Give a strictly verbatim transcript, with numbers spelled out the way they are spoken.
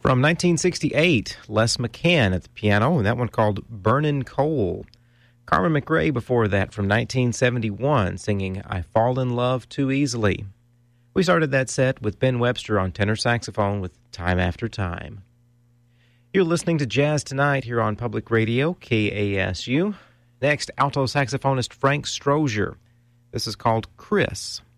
From nineteen sixty-eight, Les McCann at the piano, and that one called Burnin' Coal. Carmen McRae before that from nineteen seventy-one, singing I Fall in Love Too Easily. We started that set with Ben Webster on tenor saxophone with Time After Time. You're listening to Jazz Tonight here on Public Radio, K A S U. Next, alto saxophonist Frank Strozier. This is called Chris.